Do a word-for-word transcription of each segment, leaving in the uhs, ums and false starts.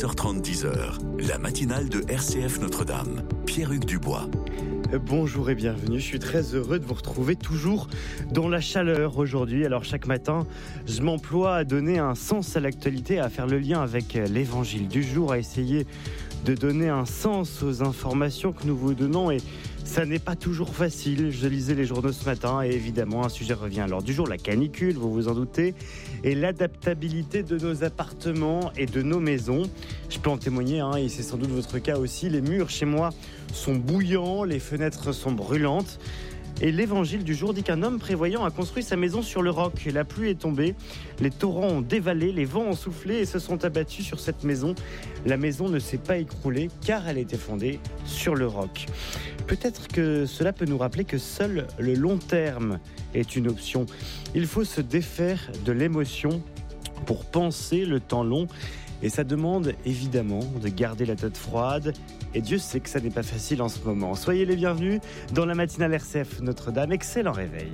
six heures trente, dix heures, la matinale de R C F Notre-Dame. Pierre-Hugues Dubois. Bonjour et bienvenue, je suis très heureux de vous retrouver toujours dans la chaleur aujourd'hui. Alors chaque matin, je m'emploie à donner un sens à l'actualité, à faire le lien avec l'évangile du jour, à essayer de donner un sens aux informations que nous vous donnons et ça n'est pas toujours facile. Je lisais les journaux ce matin et évidemment un sujet revient à l'ordre du jour, la canicule, vous vous en doutez, et l'adaptabilité de nos appartements et de nos maisons. Je peux en témoigner, hein, et c'est sans doute votre cas aussi. Les murs chez moi sont bouillants, les fenêtres sont brûlantes. Et l'évangile du jour dit qu'un homme prévoyant a construit sa maison sur le roc. La pluie est tombée, les torrents ont dévalé, les vents ont soufflé et se sont abattus sur cette maison. La maison ne s'est pas écroulée car elle était fondée sur le roc. Peut-être que cela peut nous rappeler que seul le long terme est une option. Il faut se défaire de l'émotion pour penser le temps long. Et ça demande évidemment de garder la tête froide. Et Dieu sait que ça n'est pas facile en ce moment. Soyez les bienvenus dans la matinale R C F Notre-Dame. Excellent réveil.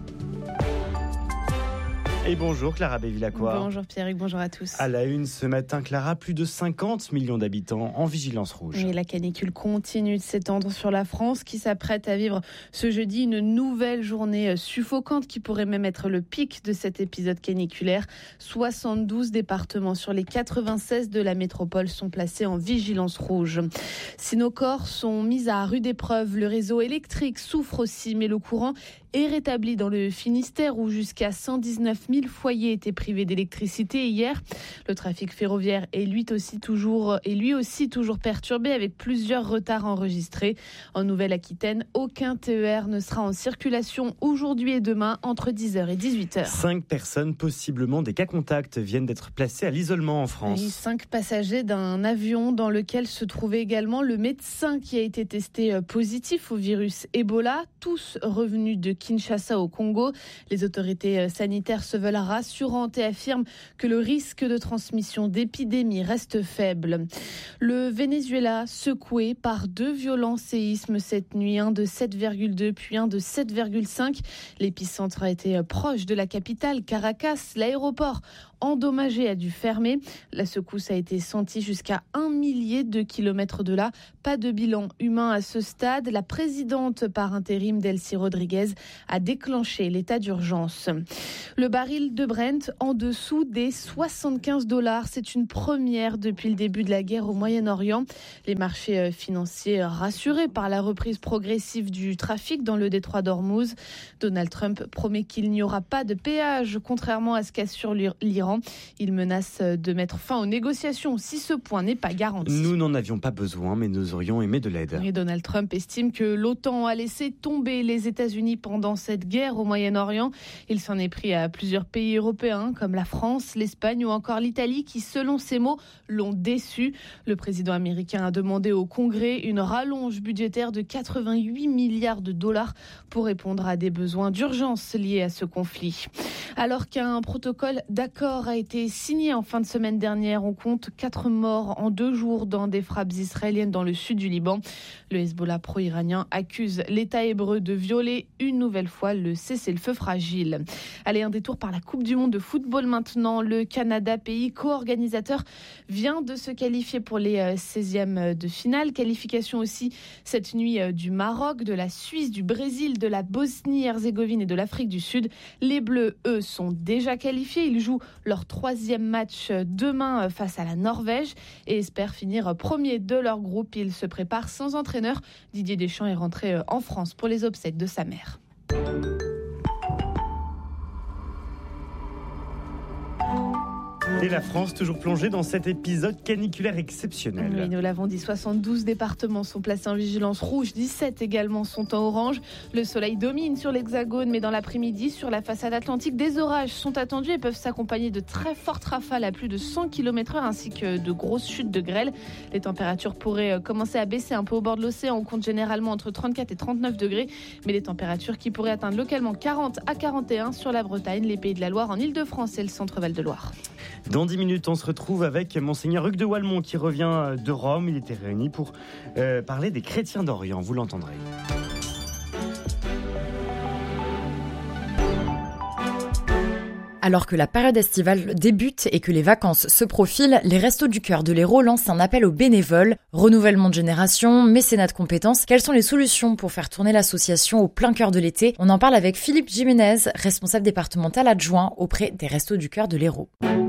Et bonjour Clara Bévilacqua. Bonjour Pierre-Hugues, bonjour à tous. À la une ce matin, Clara, plus de cinquante millions d'habitants en vigilance rouge. Et la canicule continue de s'étendre sur la France qui s'apprête à vivre ce jeudi une nouvelle journée suffocante qui pourrait même être le pic de cet épisode caniculaire. soixante-douze départements sur les quatre-vingt-seize de la métropole sont placés en vigilance rouge. Si nos corps sont mis à rude épreuve, le réseau électrique souffre aussi, mais le courant est rétabli dans le Finistère où jusqu'à cent dix-neuf mille foyers étaient privés d'électricité hier. Le trafic ferroviaire est lui aussi toujours, est lui aussi toujours perturbé avec plusieurs retards enregistrés. En Nouvelle-Aquitaine, aucun T E R ne sera en circulation aujourd'hui et demain entre dix heures et dix-huit heures. Cinq personnes, possiblement des cas contacts, viennent d'être placées à l'isolement en France. Oui, cinq passagers d'un avion dans lequel se trouvait également le médecin qui a été testé positif au virus Ebola, tous revenus de Kinshasa au Congo. Les autorités sanitaires se veulent rassurantes et affirment que le risque de transmission d'épidémie reste faible. Le Venezuela secoué par deux violents séismes cette nuit, un de sept virgule deux puis un de sept virgule cinq. L'épicentre a été proche de la capitale, Caracas. L'aéroport endommagé a dû fermer. La secousse a été sentie jusqu'à un millier de kilomètres de là. Pas de bilan humain à ce stade. La présidente par intérim Delcy Rodriguez a déclenché l'état d'urgence. Le baril de Brent en dessous des soixante-quinze dollars. C'est une première depuis le début de la guerre au Moyen-Orient. Les marchés financiers rassurés par la reprise progressive du trafic dans le détroit d'Ormuz. Donald Trump promet qu'il n'y aura pas de péage, contrairement à ce qu'assure l'Iran. Il menace de mettre fin aux négociations si ce point n'est pas garanti. Nous n'en avions pas besoin, mais nous aurions aimé de l'aide. Et Donald Trump estime que l'OTAN a laissé tomber les États-Unis pendant cette guerre au Moyen-Orient. Il s'en est pris à plusieurs pays européens comme la France, l'Espagne ou encore l'Italie qui, selon ses mots, l'ont déçu. Le président américain a demandé au Congrès une rallonge budgétaire de quatre-vingt-huit milliards de dollars pour répondre à des besoins d'urgence liés à ce conflit. Alors qu'un protocole d'accord a été signé en fin de semaine dernière, on compte quatre morts en deux jours dans des frappes israéliennes dans le sud du Liban. Le Hezbollah pro-iranien accuse l'État hébreu de violer une nouvelle fois le cessez-le-feu fragile. Allez, un détour par la Coupe du monde de football maintenant. Le Canada, pays co-organisateur, vient de se qualifier pour les seizièmes de finale. Qualification aussi cette nuit du Maroc, de la Suisse, du Brésil, de la Bosnie-Herzégovine et de l'Afrique du Sud. Les Bleus, eux, sont déjà qualifiés. Ils jouent leur troisième match demain face à la Norvège et espèrent finir premier de leur groupe. Ils se préparent sans entraîneur. Didier Deschamps est rentré en France pour les obsèques de sa mère. Et la France, toujours plongée dans cet épisode caniculaire exceptionnel. Oui, nous l'avons dit, soixante-douze départements sont placés en vigilance rouge, dix-sept également sont en orange. Le soleil domine sur l'hexagone, mais dans l'après-midi, sur la façade atlantique, des orages sont attendus et peuvent s'accompagner de très fortes rafales à plus de cent kilomètres heure ainsi que de grosses chutes de grêle. Les températures pourraient commencer à baisser un peu au bord de l'océan. On compte généralement entre trente-quatre et trente-neuf degrés, mais les températures qui pourraient atteindre localement quarante à quarante et un sur la Bretagne, les Pays de la Loire, en Île-de-France et le centre-Val de Loire. Dans dix minutes, on se retrouve avec Monseigneur Hugues de Walmont qui revient de Rome. Il était réuni pour euh, parler des chrétiens d'Orient. Vous l'entendrez. Alors que la période estivale débute et que les vacances se profilent, les Restos du Cœur de l'Hérault lancent un appel aux bénévoles. Renouvellement de génération, mécénat de compétences, quelles sont les solutions pour faire tourner l'association au plein cœur de l'été? On en parle avec Philippe Jiménez, responsable départemental adjoint auprès des Restos du Cœur de l'Hérault.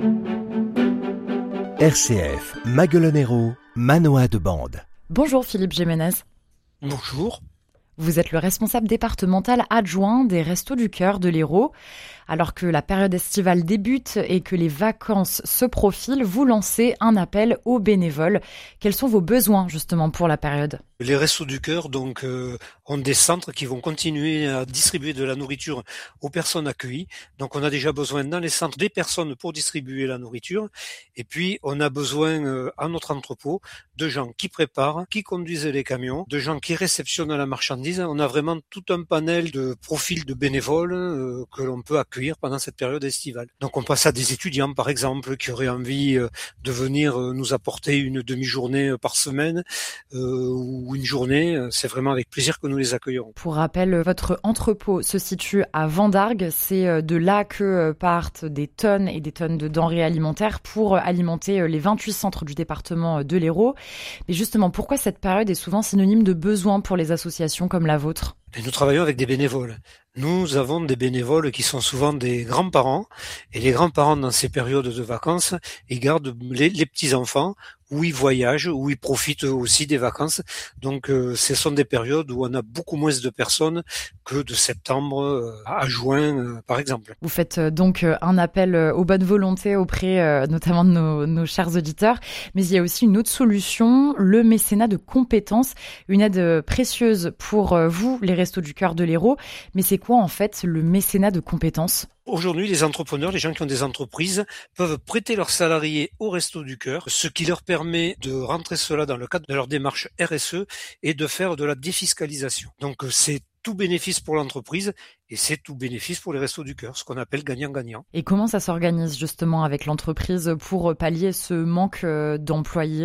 R C F, Maguelone-Hérault, Manoa de Bande. Bonjour Philippe Jiménez. Bonjour. Vous êtes le responsable départemental adjoint des Restos du Cœur de l'Hérault. Alors que la période estivale débute et que les vacances se profilent, vous lancez un appel aux bénévoles. Quels sont vos besoins justement pour la période ? Les Restos du Cœur donc euh, ont des centres qui vont continuer à distribuer de la nourriture aux personnes accueillies. Donc on a déjà besoin dans les centres des personnes pour distribuer la nourriture. Et puis on a besoin euh, à notre entrepôt de gens qui préparent, qui conduisent les camions, de gens qui réceptionnent la marchandise. On a vraiment tout un panel de profils de bénévoles euh, que l'on peut accueillir pendant cette période estivale. Donc on passe à des étudiants par exemple qui auraient envie euh, de venir euh, nous apporter une demi-journée euh, par semaine euh, ou une journée. C'est vraiment avec plaisir que nous les accueillerons. Pour rappel, votre entrepôt se situe à Vendargues. C'est de là que partent des tonnes et des tonnes de denrées alimentaires pour alimenter les vingt-huit centres du département de l'Hérault. Mais justement, pourquoi cette période est souvent synonyme de besoin pour les associations comme la vôtre ? Et nous travaillons avec des bénévoles. Nous avons des bénévoles qui sont souvent des grands-parents. Et les grands-parents, dans ces périodes de vacances, ils gardent les, les petits-enfants, où ils voyagent, où ils profitent aussi des vacances. Donc euh, ce sont des périodes où on a beaucoup moins de personnes que de septembre euh, à juin, euh, par exemple. Vous faites euh, donc euh, un appel euh, aux bonnes volontés auprès euh, notamment de nos, nos chers auditeurs. Mais il y a aussi une autre solution, le mécénat de compétences. Une aide précieuse pour euh, vous, les Restos du Cœur de l'Hérault. Mais c'est quoi en fait le mécénat de compétences ? Aujourd'hui, les entrepreneurs, les gens qui ont des entreprises, peuvent prêter leurs salariés aux Restos du Cœur, ce qui leur permet de rentrer cela dans le cadre de leur démarche R S E et de faire de la défiscalisation. Donc c'est tout bénéfice pour l'entreprise et c'est tout bénéfice pour les Restos du Cœur, ce qu'on appelle gagnant-gagnant. Et comment ça s'organise justement avec l'entreprise pour pallier ce manque d'employés ?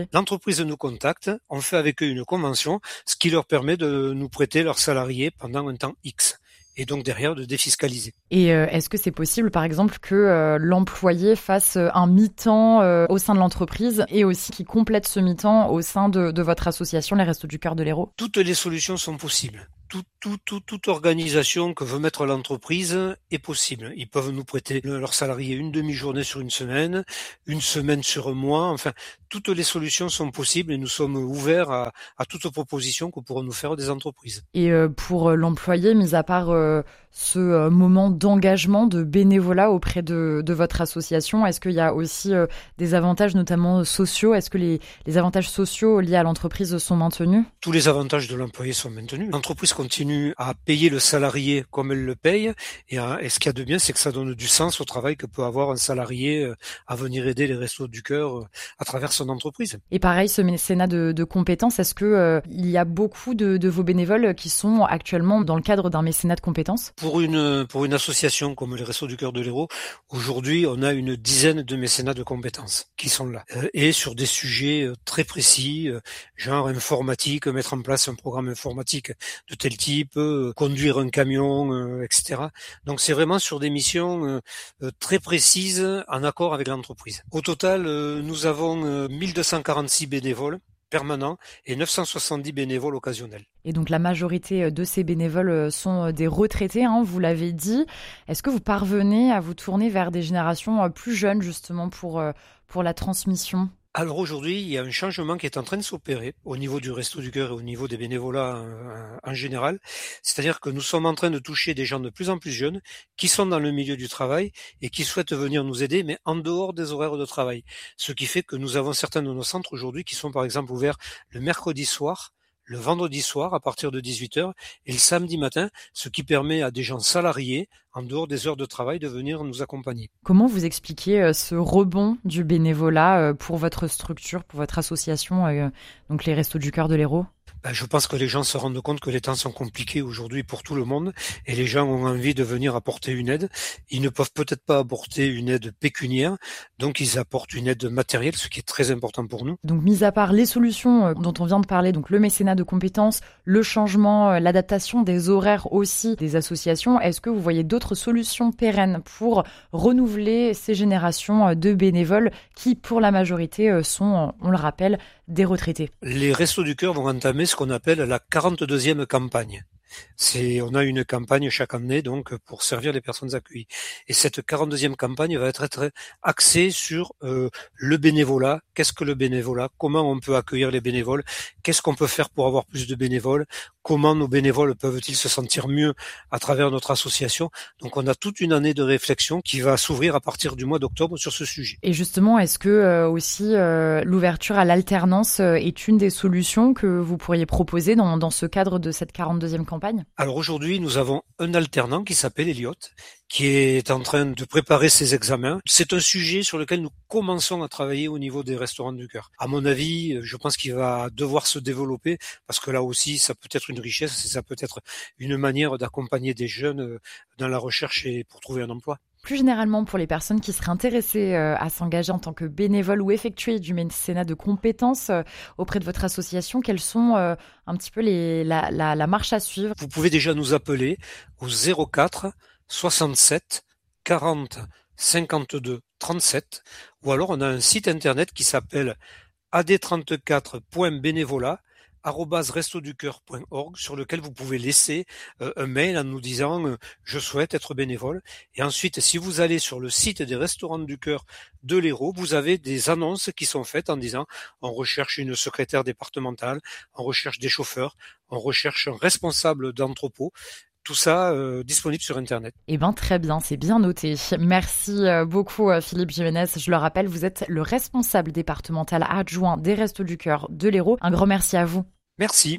L'entreprise nous contacte, on fait avec eux une convention, ce qui leur permet de nous prêter leurs salariés pendant un temps X. Et donc derrière de défiscaliser. Et euh, est-ce que c'est possible, par exemple, que euh, l'employé fasse un mi-temps euh, au sein de l'entreprise et aussi qu'il complète ce mi-temps au sein de, de votre association, les Restos du Cœur de l'Hérault ? Toutes les solutions sont possibles. Tout, tout, tout, toute organisation que veut mettre l'entreprise est possible. Ils peuvent nous prêter leurs salariés une demi-journée sur une semaine, une semaine sur un mois. Enfin, toutes les solutions sont possibles et nous sommes ouverts à, à toute proposition que pourront nous faire des entreprises. Et euh, pour l'employé, mis à part euh, ce euh, moment d'engagement, de bénévolat auprès de, de votre association, est-ce qu'il y a aussi euh, des avantages notamment sociaux ? Est-ce que les, les avantages sociaux liés à l'entreprise sont maintenus ? Tous les avantages de l'employé sont maintenus. L'entreprise continue à payer le salarié comme elle le paye. Et, et ce qu'il y a de bien, c'est que ça donne du sens au travail que peut avoir un salarié à venir aider les Restos du Cœur à travers son entreprise. Et pareil, ce mécénat de, de compétences, est-ce que euh, il y a beaucoup de, de vos bénévoles qui sont actuellement dans le cadre d'un mécénat de compétences ? Pour une, pour une association comme les Restos du Cœur de l'Hérault, aujourd'hui, on a une dizaine de mécénats de compétences qui sont là. Et sur des sujets très précis, genre informatique, mettre en place un programme informatique de tel type, euh, conduire un camion, euh, et cetera. Donc c'est vraiment sur des missions euh, euh, très précises en accord avec l'entreprise. Au total, euh, nous avons euh, mille deux cent quarante-six bénévoles permanents et neuf cent soixante-dix bénévoles occasionnels. Et donc la majorité de ces bénévoles sont des retraités, hein, vous l'avez dit. Est-ce que vous parvenez à vous tourner vers des générations plus jeunes justement pour, pour la transmission ? Alors aujourd'hui, il y a un changement qui est en train de s'opérer au niveau du Resto du Cœur et au niveau des bénévolats en, en général. C'est-à-dire que nous sommes en train de toucher des gens de plus en plus jeunes qui sont dans le milieu du travail et qui souhaitent venir nous aider, mais en dehors des horaires de travail. Ce qui fait que nous avons certains de nos centres aujourd'hui qui sont par exemple ouverts le mercredi soir, le vendredi soir à partir de dix-huit heures et le samedi matin, ce qui permet à des gens salariés, en dehors des heures de travail, de venir nous accompagner. Comment vous expliquez ce rebond du bénévolat pour votre structure, pour votre association, donc les Restos du Cœur de l'Hérault ? Ben, je pense que les gens se rendent compte que les temps sont compliqués aujourd'hui pour tout le monde et les gens ont envie de venir apporter une aide. Ils ne peuvent peut-être pas apporter une aide pécuniaire, donc ils apportent une aide matérielle, ce qui est très important pour nous. Donc, mis à part les solutions dont on vient de parler, donc le mécénat de compétences, le changement, l'adaptation des horaires aussi des associations, est-ce que vous voyez d'autres solutions pérennes pour renouveler ces générations de bénévoles qui, pour la majorité, sont, on le rappelle, des retraités? Les Restos du Cœur vont entamer ce qu'on appelle la quarante-deuxième campagne. C'est, on a une campagne chaque année donc pour servir les personnes accueillies. Et cette quarante-deuxième campagne va être très axée sur euh, le bénévolat. Qu'est-ce que le bénévolat? Comment on peut accueillir les bénévoles? Qu'est-ce qu'on peut faire pour avoir plus de bénévoles? Comment nos bénévoles peuvent-ils se sentir mieux à travers notre association? Donc on a toute une année de réflexion qui va s'ouvrir à partir du mois d'octobre sur ce sujet. Et justement, est-ce que euh, aussi euh, l'ouverture à l'alternance euh, est une des solutions que vous pourriez proposer dans, dans ce cadre de cette quarante-deuxième campagne? Alors aujourd'hui, nous avons un alternant qui s'appelle Elliot, qui est en train de préparer ses examens. C'est un sujet sur lequel nous commençons à travailler au niveau des Restaurants du Cœur. À mon avis, je pense qu'il va devoir se développer parce que là aussi, ça peut être une richesse, ça peut être une manière d'accompagner des jeunes dans la recherche et pour trouver un emploi. Plus généralement, pour les personnes qui seraient intéressées à s'engager en tant que bénévoles ou effectuer du mécénat de compétences auprès de votre association, quelles sont un petit peu les, la, la, la marche à suivre? Vous pouvez déjà nous appeler au zéro quatre soixante-sept quarante cinquante-deux trente-sept ou alors on a un site internet qui s'appelle a d trente-quatre point bénévolat arobase restoducoeur point org sur lequel vous pouvez laisser euh, un mail en nous disant euh, je souhaite être bénévole. Et ensuite, si vous allez sur le site des Restaurants du Cœur de l'Hérault, vous avez des annonces qui sont faites en disant on recherche une secrétaire départementale, on recherche des chauffeurs, on recherche un responsable d'entrepôt. Tout ça euh, disponible sur Internet. Eh bien, très bien, c'est bien noté. Merci beaucoup, Philippe Jiménez. Je le rappelle, vous êtes le responsable départemental adjoint des Restos du Cœur de l'Hérault. Un grand merci à vous. Merci.